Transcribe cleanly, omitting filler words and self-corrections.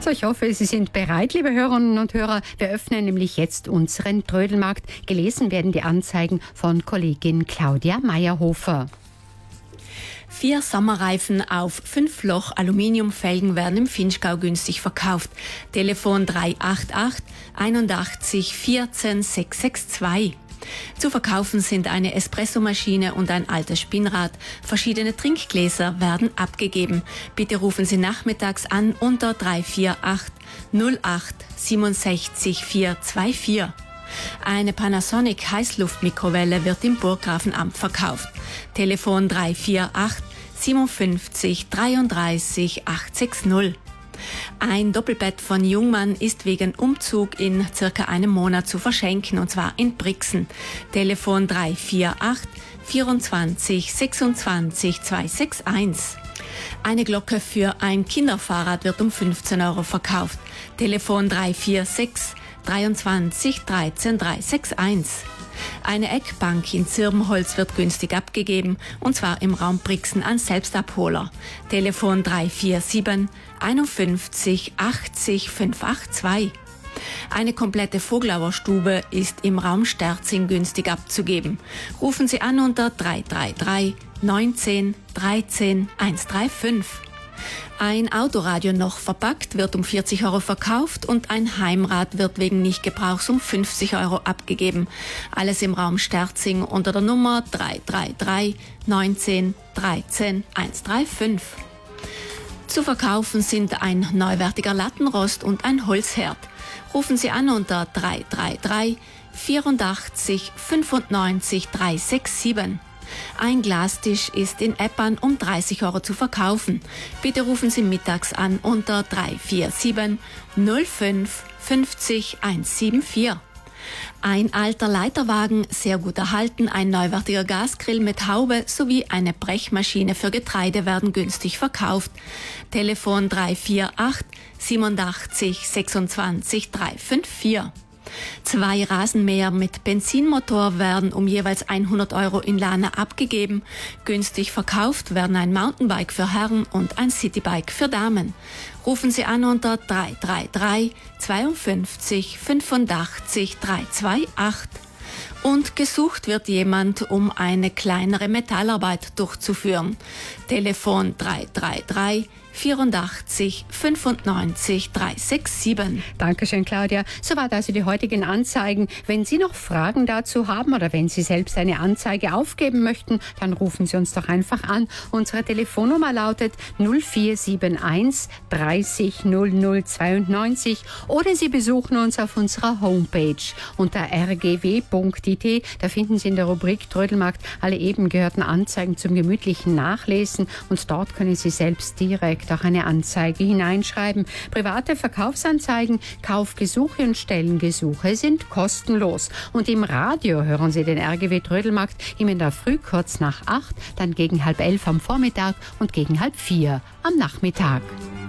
So, ich hoffe, Sie sind bereit, liebe Hörerinnen und Hörer. Wir öffnen nämlich jetzt unseren Trödelmarkt. Gelesen werden die Anzeigen von Kollegin Claudia Meyerhofer. 4 Sommerreifen auf 5-Loch Aluminiumfelgen werden im Vinschgau günstig verkauft. Telefon 388 81 14 662. Zu verkaufen sind eine Espressomaschine und ein altes Spinnrad. Verschiedene Trinkgläser werden abgegeben. Bitte rufen Sie nachmittags an unter 348 08 67 424. Eine Panasonic Heißluftmikrowelle wird im Burggrafenamt verkauft. Telefon 348 57 33 860. Ein Doppelbett von Jungmann ist wegen Umzug in circa einem Monat zu verschenken, und zwar in Brixen. Telefon 348 24 26 261. Eine Glocke für ein Kinderfahrrad wird um 15 € verkauft. Telefon 346 23 13 361. Eine Eckbank in Zirbenholz wird günstig abgegeben, und zwar im Raum Brixen an Selbstabholer. Telefon 347 51 80 582. Eine komplette Vogelauerstube ist im Raum Sterzing günstig abzugeben. Rufen Sie an unter 333 19 13 135. Ein Autoradio noch verpackt wird um 40 € verkauft und ein Heimrad wird wegen Nichtgebrauchs um 50 € abgegeben. Alles im Raum Sterzing unter der Nummer 333 19 13 135. Zu verkaufen sind ein neuwertiger Lattenrost und ein Holzherd. Rufen Sie an unter 333 84 95 367. Ein Glastisch ist in Eppan um 30 € zu verkaufen. Bitte rufen Sie mittags an unter 347 05 50 174. Ein alter Leiterwagen, sehr gut erhalten, ein neuwertiger Gasgrill mit Haube sowie eine Brechmaschine für Getreide werden günstig verkauft. Telefon 348 87 26 354. 2 Rasenmäher mit Benzinmotor werden um jeweils 100 € in Lahna abgegeben. Günstig verkauft werden ein Mountainbike für Herren und ein Citybike für Damen. Rufen Sie an unter 333 52 85 328. Und gesucht wird jemand, um eine kleinere Metallarbeit durchzuführen. Telefon 333 84 95 367. Dankeschön, Claudia. Soweit also die heutigen Anzeigen. Wenn Sie noch Fragen dazu haben oder wenn Sie selbst eine Anzeige aufgeben möchten, dann rufen Sie uns doch einfach an. Unsere Telefonnummer lautet 0471 30 00 92 oder Sie besuchen uns auf unserer Homepage unter rgw.it. Da finden Sie in der Rubrik Trödelmarkt alle eben gehörten Anzeigen zum gemütlichen Nachlesen und dort können Sie selbst direkt auch eine Anzeige hineinschreiben. Private Verkaufsanzeigen, Kaufgesuche und Stellengesuche sind kostenlos. Und im Radio hören Sie den RGW Trödelmarkt immer in der Früh kurz nach 8, dann gegen 10:30 am Vormittag und gegen 3:30 am Nachmittag.